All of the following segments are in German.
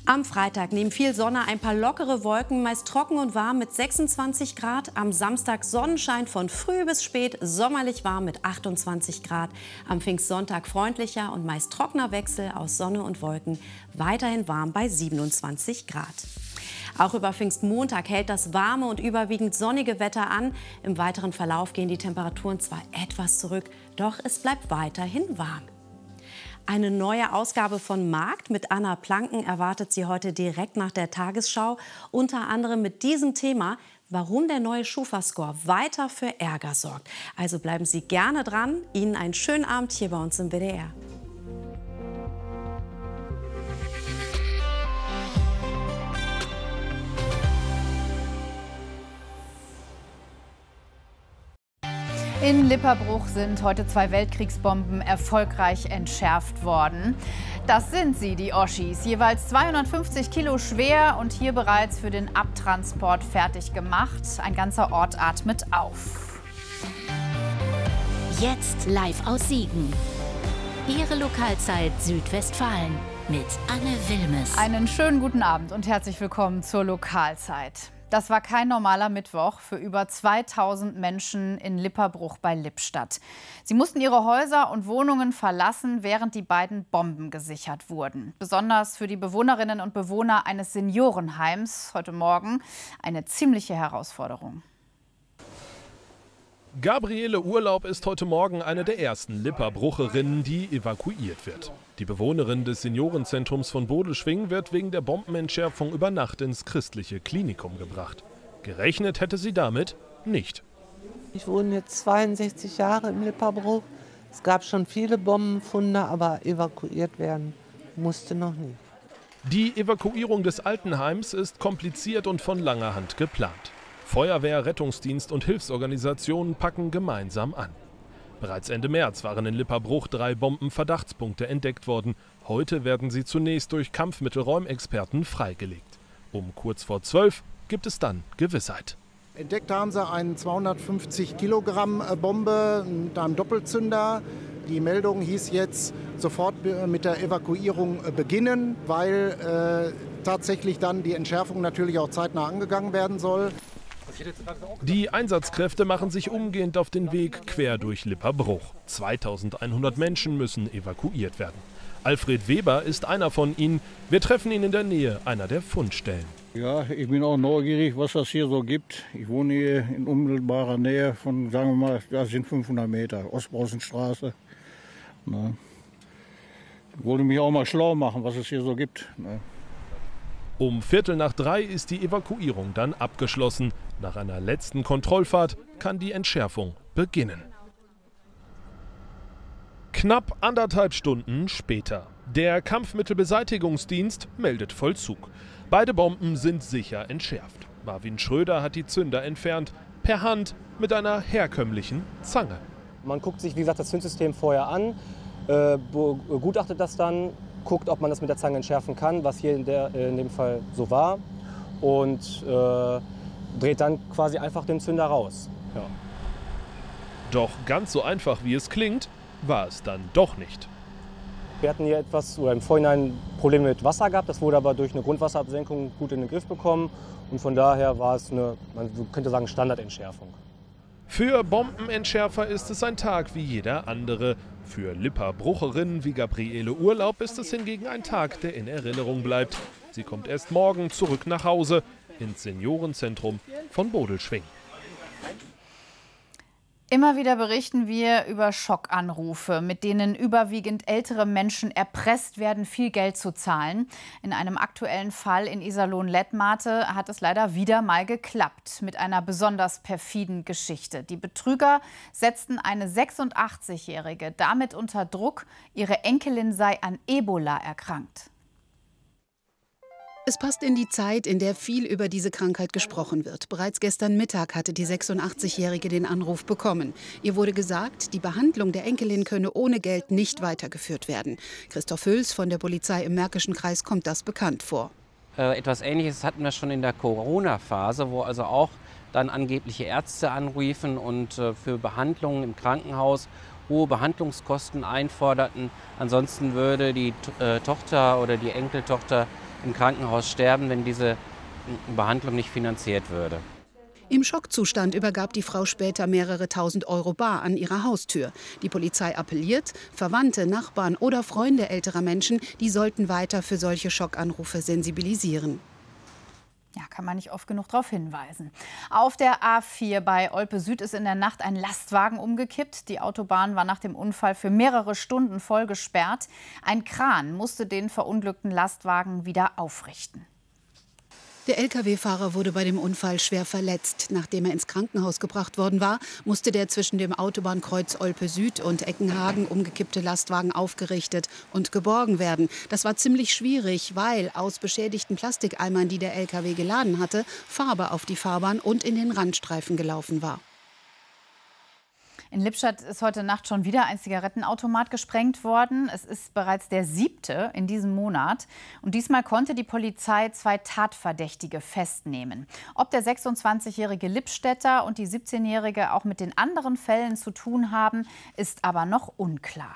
Am Freitag neben viel Sonne ein paar lockere Wolken, meist trocken und warm mit 26 Grad. Am Samstag Sonnenschein von früh bis spät, sommerlich warm mit 28 Grad. Am Pfingstsonntag freundlicher und meist trockener Wechsel aus Sonne und Wolken, weiterhin warm bei 27 Grad. Auch über Pfingstmontag hält das warme und überwiegend sonnige Wetter an. Im weiteren Verlauf gehen die Temperaturen zwar etwas zurück, doch es bleibt weiterhin warm. Eine neue Ausgabe von Markt mit Anna Planken erwartet Sie heute direkt nach der Tagesschau. Unter anderem mit diesem Thema, warum der neue Schufa-Score weiter für Ärger sorgt. Also bleiben Sie gerne dran. Ihnen einen schönen Abend hier bei uns im WDR. In Lipperbruch sind heute 2 Weltkriegsbomben erfolgreich entschärft worden. Das sind sie, die Oschis, jeweils 250 Kilo schwer und hier bereits für den Abtransport fertig gemacht. Ein ganzer Ort atmet auf. Jetzt live aus Siegen. Ihre Lokalzeit Südwestfalen mit Anne Wilmes. Einen schönen guten Abend und herzlich willkommen zur Lokalzeit. Das war kein normaler Mittwoch für über 2000 Menschen in Lipperbruch bei Lippstadt. Sie mussten ihre Häuser und Wohnungen verlassen, während die beiden Bomben gesichert wurden. Besonders für die Bewohnerinnen und Bewohner eines Seniorenheims heute Morgen eine ziemliche Herausforderung. Gabriele Urlaub ist heute Morgen eine der ersten Lipperbrucherinnen, die evakuiert wird. Die Bewohnerin des Seniorenzentrums von Bodelschwingh wird wegen der Bombenentschärfung über Nacht ins christliche Klinikum gebracht. Gerechnet hätte sie damit nicht. Ich wohne jetzt 62 Jahre im Lipperbruch. Es gab schon viele Bombenfunde, aber evakuiert werden musste noch nie. Die Evakuierung des Altenheims ist kompliziert und von langer Hand geplant. Feuerwehr, Rettungsdienst und Hilfsorganisationen packen gemeinsam an. Bereits Ende März waren in Lipperbruch 3 Bombenverdachtspunkte entdeckt worden. Heute werden sie zunächst durch Kampfmittelräumexperten freigelegt. Um kurz vor 12 gibt es dann Gewissheit. Entdeckt haben sie eine 250 Kilogramm Bombe mit einem Doppelzünder. Die Meldung hieß jetzt sofort mit der Evakuierung beginnen, weil tatsächlich dann die Entschärfung natürlich auch zeitnah angegangen werden soll. Die Einsatzkräfte machen sich umgehend auf den Weg quer durch Lipperbruch. 2100 Menschen müssen evakuiert werden. Alfred Weber ist einer von ihnen. Wir treffen ihn in der Nähe einer der Fundstellen. Ja, ich bin auch neugierig, was das hier so gibt. Ich wohne hier in unmittelbarer Nähe von, sagen wir mal, das sind 500 Meter, Ostpreußenstraße. Na. Ich wollte mich auch mal schlau machen, was es hier so gibt. Na. Um 2:15 ist die Evakuierung dann abgeschlossen. Nach einer letzten Kontrollfahrt kann die Entschärfung beginnen. Knapp 1,5 Stunden später. Der Kampfmittelbeseitigungsdienst meldet Vollzug. Beide Bomben sind sicher entschärft. Marvin Schröder hat die Zünder entfernt, per Hand mit einer herkömmlichen Zange. Man guckt sich, wie gesagt, das Zündsystem vorher an, begutachtet das dann, guckt, ob man das mit der Zange entschärfen kann, was hier in dem Fall so war, und dreht dann quasi einfach den Zünder raus. Ja. Doch ganz so einfach, wie es klingt, war es dann doch nicht. Wir hatten hier im Vorhinein Probleme mit Wasser gehabt, das wurde aber durch eine Grundwasserabsenkung gut in den Griff bekommen, und von daher war es man könnte sagen, Standardentschärfung. Für Bombenentschärfer ist es ein Tag wie jeder andere. Für Lipperbrucherinnen wie Gabriele Urlaub ist es hingegen ein Tag, der in Erinnerung bleibt. Sie kommt erst morgen zurück nach Hause ins Seniorenzentrum von Bodelschwingh. Immer wieder berichten wir über Schockanrufe, mit denen überwiegend ältere Menschen erpresst werden, viel Geld zu zahlen. In einem aktuellen Fall in Iserlohn-Lettmate hat es leider wieder mal geklappt, mit einer besonders perfiden Geschichte. Die Betrüger setzten eine 86-Jährige damit unter Druck, ihre Enkelin sei an Ebola erkrankt. Es passt in die Zeit, in der viel über diese Krankheit gesprochen wird. Bereits gestern Mittag hatte die 86-Jährige den Anruf bekommen. Ihr wurde gesagt, die Behandlung der Enkelin könne ohne Geld nicht weitergeführt werden. Christoph Hüls von der Polizei im Märkischen Kreis kommt das bekannt vor. Etwas Ähnliches hatten wir schon in der Corona-Phase, wo also auch dann angebliche Ärzte anriefen und für Behandlungen im Krankenhaus hohe Behandlungskosten einforderten. Ansonsten würde die Tochter oder die Enkeltochter im Krankenhaus sterben, wenn diese Behandlung nicht finanziert würde. Im Schockzustand übergab die Frau später mehrere tausend Euro bar an ihrer Haustür. Die Polizei appelliert, Verwandte, Nachbarn oder Freunde älterer Menschen, die sollten weiter für solche Schockanrufe sensibilisieren. Ja, kann man nicht oft genug darauf hinweisen. Auf der A4 bei Olpe Süd ist in der Nacht ein Lastwagen umgekippt. Die Autobahn war nach dem Unfall für mehrere Stunden voll gesperrt. Ein Kran musste den verunglückten Lastwagen wieder aufrichten. Der Lkw-Fahrer wurde bei dem Unfall schwer verletzt. Nachdem er ins Krankenhaus gebracht worden war, musste der zwischen dem Autobahnkreuz Olpe Süd und Eckenhagen umgekippte Lastwagen aufgerichtet und geborgen werden. Das war ziemlich schwierig, weil aus beschädigten Plastikeimern, die der Lkw geladen hatte, Farbe auf die Fahrbahn und in den Randstreifen gelaufen war. In Lippstadt ist heute Nacht schon wieder ein Zigarettenautomat gesprengt worden. Es ist bereits der 7. in diesem Monat. Und diesmal konnte die Polizei 2 Tatverdächtige festnehmen. Ob der 26-jährige Lippstädter und die 17-jährige auch mit den anderen Fällen zu tun haben, ist aber noch unklar.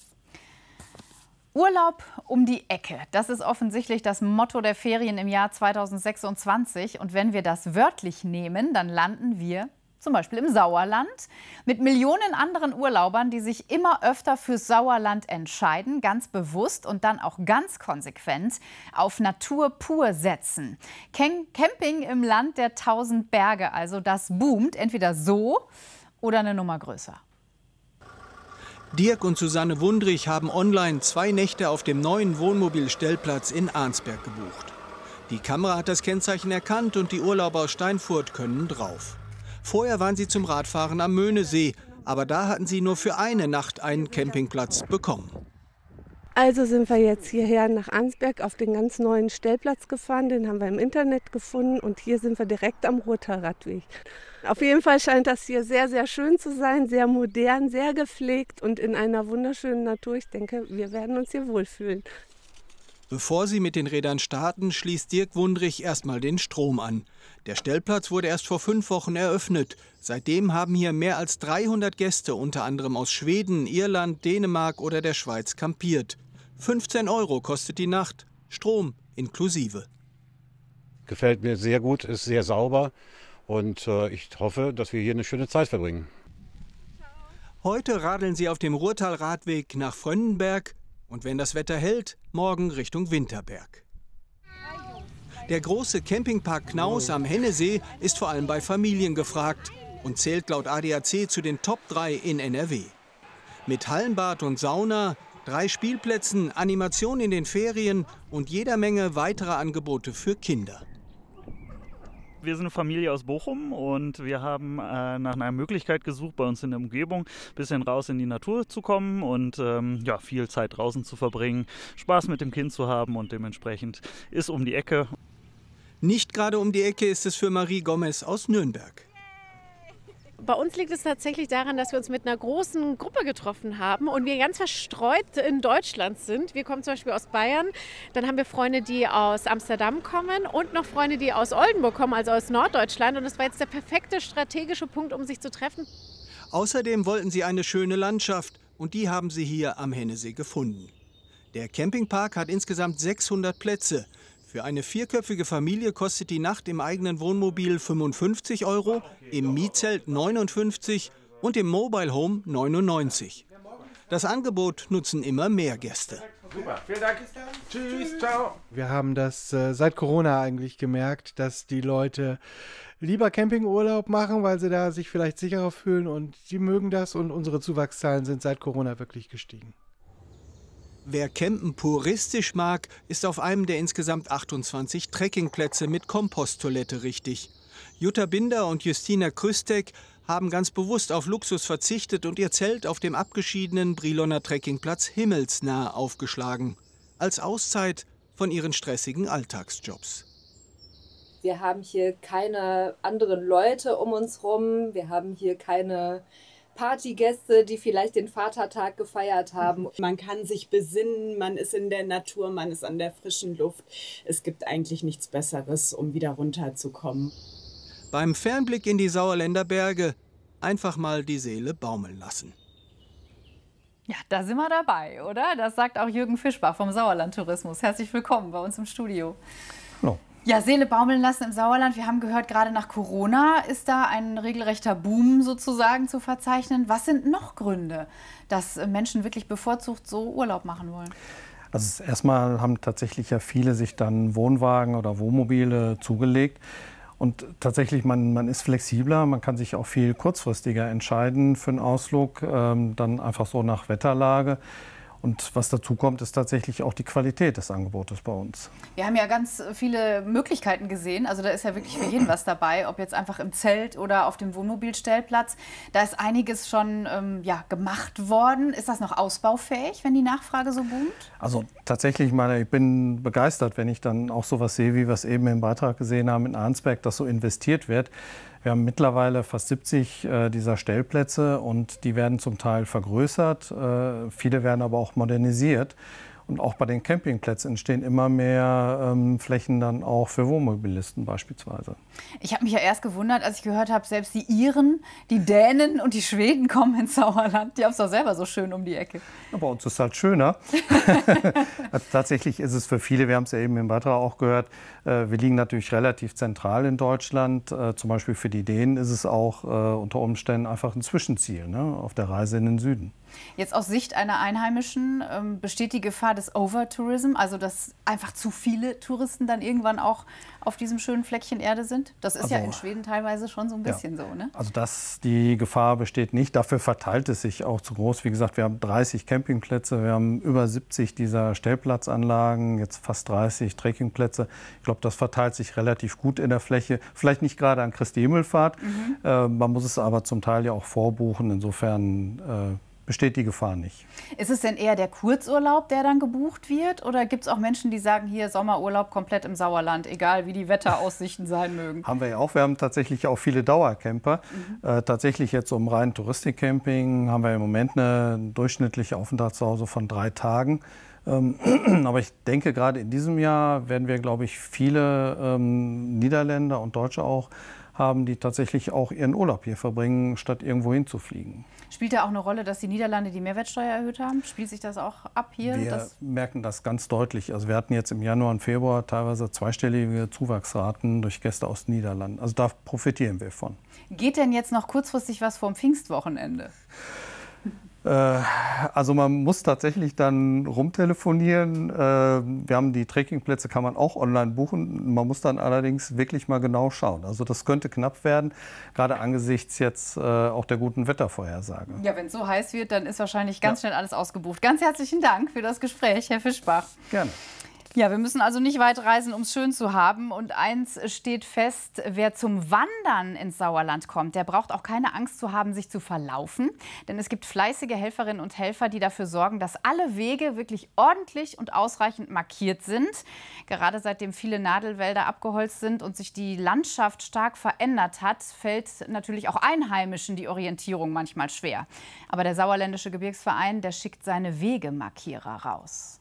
Urlaub um die Ecke, das ist offensichtlich das Motto der Ferien im Jahr 2026. Und wenn wir das wörtlich nehmen, dann landen wir zum Beispiel im Sauerland, mit Millionen anderen Urlaubern, die sich immer öfter fürs Sauerland entscheiden, ganz bewusst und dann auch ganz konsequent auf Natur pur setzen. Camping im Land der 1000 Berge, also das boomt, entweder so oder eine Nummer größer. Dirk und Susanne Wundrich haben online 2 Nächte auf dem neuen Wohnmobilstellplatz in Arnsberg gebucht. Die Kamera hat das Kennzeichen erkannt und die Urlauber aus Steinfurt können drauf. Vorher waren sie zum Radfahren am Möhnesee, aber da hatten sie nur für eine Nacht einen Campingplatz bekommen. Also sind wir jetzt hierher nach Arnsberg auf den ganz neuen Stellplatz gefahren, den haben wir im Internet gefunden und hier sind wir direkt am Ruhrtalradweg. Auf jeden Fall scheint das hier sehr, sehr schön zu sein, sehr modern, sehr gepflegt und in einer wunderschönen Natur. Ich denke, wir werden uns hier wohlfühlen. Bevor sie mit den Rädern starten, schließt Dirk Wundrich erstmal den Strom an. Der Stellplatz wurde erst vor 5 Wochen eröffnet. Seitdem haben hier mehr als 300 Gäste, unter anderem aus Schweden, Irland, Dänemark oder der Schweiz, kampiert. 15 € kostet die Nacht, Strom inklusive. Gefällt mir sehr gut, ist sehr sauber und ich hoffe, dass wir hier eine schöne Zeit verbringen. Heute radeln sie auf dem Ruhrtalradweg nach Frönnenberg und wenn das Wetter hält, morgen Richtung Winterberg. Der große Campingpark Knaus am Hennesee ist vor allem bei Familien gefragt und zählt laut ADAC zu den Top 3 in NRW. Mit Hallenbad und Sauna, 3 Spielplätzen, Animation in den Ferien und jeder Menge weiterer Angebote für Kinder. Wir sind eine Familie aus Bochum und wir haben nach einer Möglichkeit gesucht, bei uns in der Umgebung ein bisschen raus in die Natur zu kommen und viel Zeit draußen zu verbringen, Spaß mit dem Kind zu haben und dementsprechend ist um die Ecke. Nicht gerade um die Ecke ist es für Marie Gomez aus Nürnberg. Bei uns liegt es tatsächlich daran, dass wir uns mit einer großen Gruppe getroffen haben und wir ganz verstreut in Deutschland sind. Wir kommen zum Beispiel aus Bayern, dann haben wir Freunde, die aus Amsterdam kommen und noch Freunde, die aus Oldenburg kommen, also aus Norddeutschland. Und das war jetzt der perfekte strategische Punkt, um sich zu treffen. Außerdem wollten sie eine schöne Landschaft und die haben sie hier am Hennesee gefunden. Der Campingpark hat insgesamt 600 Plätze. Für eine 4-köpfige Familie kostet die Nacht im eigenen Wohnmobil 55 €, im Mietzelt 59 und im Mobile Home 99. Das Angebot nutzen immer mehr Gäste. Super, vielen Dank. Tschüss, ciao. Wir haben das seit Corona eigentlich gemerkt, dass die Leute lieber Campingurlaub machen, weil sie da sich vielleicht sicherer fühlen und die mögen das und unsere Zuwachszahlen sind seit Corona wirklich gestiegen. Wer Campen puristisch mag, ist auf einem der insgesamt 28 Trekkingplätze mit Komposttoilette richtig. Jutta Binder und Justina Krüstek haben ganz bewusst auf Luxus verzichtet und ihr Zelt auf dem abgeschiedenen Briloner Trekkingplatz himmelsnah aufgeschlagen. Als Auszeit von ihren stressigen Alltagsjobs. Wir haben hier keine anderen Leute um uns rum, wir haben hier keine Partygäste, die vielleicht den Vatertag gefeiert haben. Man kann sich besinnen, man ist in der Natur, man ist an der frischen Luft. Es gibt eigentlich nichts Besseres, um wieder runterzukommen. Beim Fernblick in die Sauerländer Berge einfach mal die Seele baumeln lassen. Ja, da sind wir dabei, oder? Das sagt auch Jürgen Fischbach vom Sauerland Tourismus. Herzlich willkommen bei uns im Studio. Hallo. Ja, Seele baumeln lassen im Sauerland. Wir haben gehört, gerade nach Corona ist da ein regelrechter Boom sozusagen zu verzeichnen. Was sind noch Gründe, dass Menschen wirklich bevorzugt so Urlaub machen wollen? Also erstmal haben tatsächlich ja viele sich dann Wohnwagen oder Wohnmobile zugelegt. Und tatsächlich, man ist flexibler, man kann sich auch viel kurzfristiger entscheiden für einen Ausflug, dann einfach so nach Wetterlage. Und was dazu kommt, ist tatsächlich auch die Qualität des Angebotes bei uns. Wir haben ja ganz viele Möglichkeiten gesehen. Also da ist ja wirklich für jeden was dabei, ob jetzt einfach im Zelt oder auf dem Wohnmobilstellplatz. Da ist einiges schon gemacht worden. Ist das noch ausbaufähig, wenn die Nachfrage so boomt? Also tatsächlich, ich bin begeistert, wenn ich dann auch sowas sehe, wie wir es eben im Beitrag gesehen haben in Arnsberg, dass so investiert wird. Wir haben mittlerweile fast 70 dieser Stellplätze und die werden zum Teil vergrößert. Viele werden aber auch modernisiert. Und auch bei den Campingplätzen entstehen immer mehr Flächen dann auch für Wohnmobilisten beispielsweise. Ich habe mich ja erst gewundert, als ich gehört habe, selbst die Iren, die Dänen und die Schweden kommen ins Sauerland. Die haben es doch selber so schön um die Ecke. Ja, bei uns ist es halt schöner. Tatsächlich ist es für viele, wir haben es ja eben im Beitrag auch gehört, wir liegen natürlich relativ zentral in Deutschland. Zum Beispiel für die Dänen ist es auch unter Umständen einfach ein Zwischenziel, ne, auf der Reise in den Süden. Jetzt aus Sicht einer Einheimischen besteht die Gefahr des Overtourism, also dass einfach zu viele Touristen dann irgendwann auch auf diesem schönen Fleckchen Erde sind? Das ist ja in Schweden teilweise schon so ein bisschen so, ne? Also die Gefahr besteht nicht. Dafür verteilt es sich auch zu groß. Wie gesagt, wir haben 30 Campingplätze, wir haben über 70 dieser Stellplatzanlagen, jetzt fast 30 Trekkingplätze. Ich glaube, das verteilt sich relativ gut in der Fläche. Vielleicht nicht gerade an Christi Himmelfahrt. Man muss es aber zum Teil ja auch vorbuchen. Insofern besteht die Gefahr nicht. Ist es denn eher der Kurzurlaub, der dann gebucht wird? Oder gibt es auch Menschen, die sagen, hier Sommerurlaub komplett im Sauerland, egal wie die Wetteraussichten sein mögen? Haben wir ja auch. Wir haben tatsächlich auch viele Dauercamper. Tatsächlich jetzt um rein Touristikcamping haben wir im Moment eine durchschnittliche Aufenthaltsdauer von 3 Tagen. Aber ich denke, gerade in diesem Jahr werden wir, glaube ich, viele Niederländer und Deutsche auch haben, die tatsächlich auch ihren Urlaub hier verbringen, statt irgendwo hinzufliegen. Spielt da auch eine Rolle, dass die Niederlande die Mehrwertsteuer erhöht haben? Spielt sich das auch ab hier? Wir merken das ganz deutlich. Also wir hatten jetzt im Januar und Februar teilweise zweistellige Zuwachsraten durch Gäste aus den Niederlanden. Also da profitieren wir von. Geht denn jetzt noch kurzfristig was vorm Pfingstwochenende? Also man muss tatsächlich dann rumtelefonieren. Wir haben die Trekkingplätze, kann man auch online buchen. Man muss dann allerdings wirklich mal genau schauen. Also das könnte knapp werden, gerade angesichts jetzt auch der guten Wettervorhersage. Ja, wenn es so heiß wird, dann ist wahrscheinlich ganz schnell alles ausgebucht. Ganz herzlichen Dank für das Gespräch, Herr Fischbach. Gerne. Ja, wir müssen also nicht weit reisen, um es schön zu haben. Und eins steht fest, wer zum Wandern ins Sauerland kommt, der braucht auch keine Angst zu haben, sich zu verlaufen. Denn es gibt fleißige Helferinnen und Helfer, die dafür sorgen, dass alle Wege wirklich ordentlich und ausreichend markiert sind. Gerade seitdem viele Nadelwälder abgeholzt sind und sich die Landschaft stark verändert hat, fällt natürlich auch Einheimischen die Orientierung manchmal schwer. Aber der Sauerländische Gebirgsverein, der schickt seine Wegemarkierer raus.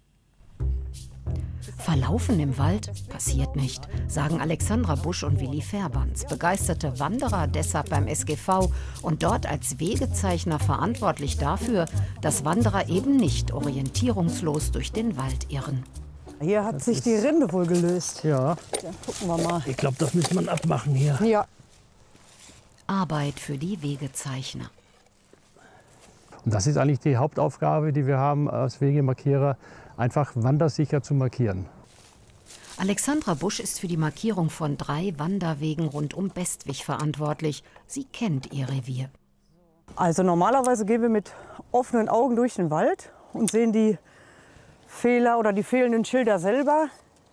Verlaufen im Wald passiert nicht, sagen Alexandra Busch und Willi Fairbanz, begeisterte Wanderer deshalb beim SGV und dort als Wegezeichner verantwortlich dafür, dass Wanderer eben nicht orientierungslos durch den Wald irren. Hier hat sich die Rinde wohl gelöst. Ja. Dann gucken wir mal. Ich glaube, das müsste man abmachen hier. Ja. Arbeit für die Wegezeichner. Und das ist eigentlich die Hauptaufgabe, die wir haben als Wegemarkierer, einfach wandersicher zu markieren. Alexandra Busch ist für die Markierung von 3 Wanderwegen rund um Bestwig verantwortlich. Sie kennt ihr Revier. Also normalerweise gehen wir mit offenen Augen durch den Wald und sehen die Fehler oder die fehlenden Schilder selber.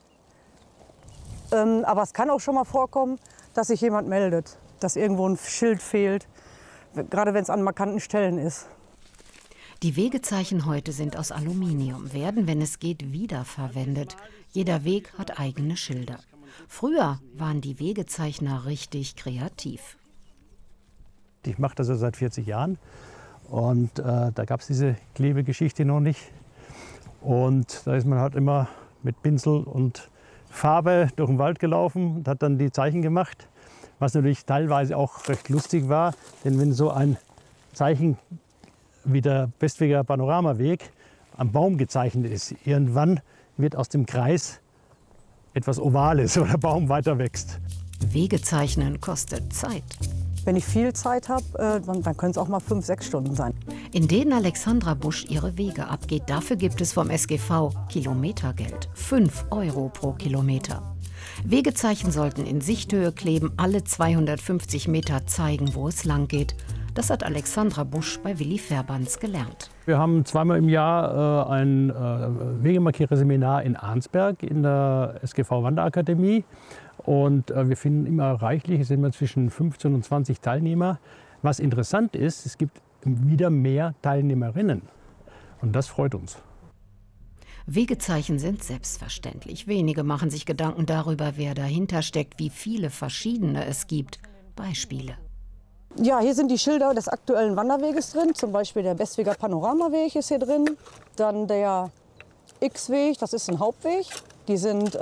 Aber es kann auch schon mal vorkommen, dass sich jemand meldet, dass irgendwo ein Schild fehlt, gerade wenn es an markanten Stellen ist. Die Wegezeichen heute sind aus Aluminium, werden, wenn es geht, wiederverwendet. Jeder Weg hat eigene Schilder. Früher waren die Wegezeichner richtig kreativ. Ich mache das ja seit 40 Jahren und da gab es diese Klebegeschichte noch nicht. Und da ist man halt immer mit Pinsel und Farbe durch den Wald gelaufen und hat dann die Zeichen gemacht. Was natürlich teilweise auch recht lustig war, denn wenn so ein Zeichen wie der Westweger Panoramaweg am Baum gezeichnet ist. Irgendwann wird aus dem Kreis etwas Ovales, wo der Baum weiter wächst. Wegezeichnen kostet Zeit. Wenn ich viel Zeit habe, dann können es auch mal 5, 6 Stunden sein. In denen Alexandra Busch ihre Wege abgeht, dafür gibt es vom SGV Kilometergeld. 5 € pro Kilometer. Wegezeichen sollten in Sichthöhe kleben, alle 250 Meter zeigen, wo es lang geht. Das hat Alexandra Busch bei Willi Verbands gelernt. Wir haben zweimal im Jahr ein Wegemarkierer-Seminar in Arnsberg in der SGV Wanderakademie. Und wir finden immer reichlich, es sind immer zwischen 15 und 20 Teilnehmer. Was interessant ist, es gibt wieder mehr Teilnehmerinnen. Und das freut uns. Wegezeichen sind selbstverständlich. Wenige machen sich Gedanken darüber, wer dahinter steckt, wie viele verschiedene es gibt. Beispiele. Ja, hier sind die Schilder des aktuellen Wanderweges drin. Zum Beispiel der Westweger Panoramaweg ist hier drin. Dann der X-Weg, das ist ein Hauptweg. Die sind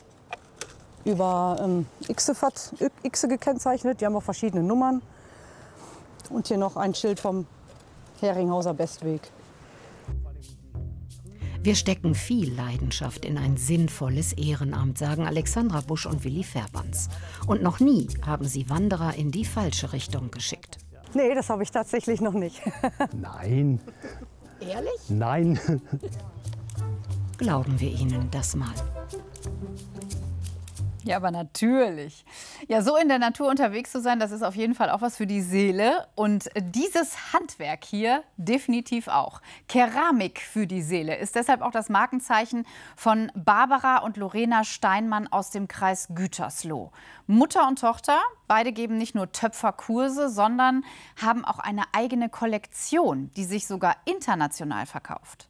über Xe gekennzeichnet. Die haben auch verschiedene Nummern. Und hier noch ein Schild vom Heringhauser Bestweg. Wir stecken viel Leidenschaft in ein sinnvolles Ehrenamt, sagen Alexandra Busch und Willi Verbands. Und noch nie haben sie Wanderer in die falsche Richtung geschickt. Nee, das habe ich tatsächlich noch nicht. Nein. Ehrlich? Nein. Glauben wir ihnen das mal. Ja, aber natürlich. Ja, so in der Natur unterwegs zu sein, das ist auf jeden Fall auch was für die Seele. Und dieses Handwerk hier definitiv auch. Keramik für die Seele ist deshalb auch das Markenzeichen von Barbara und Lorena Steinmann aus dem Kreis Gütersloh. Mutter und Tochter, beide geben nicht nur Töpferkurse, sondern haben auch eine eigene Kollektion, die sich sogar international verkauft.